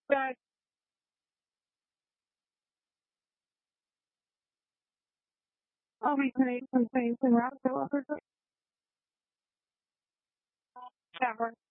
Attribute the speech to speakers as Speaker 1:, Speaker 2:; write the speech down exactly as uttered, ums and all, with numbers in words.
Speaker 1: But I'll be putting some things in route developers. Never.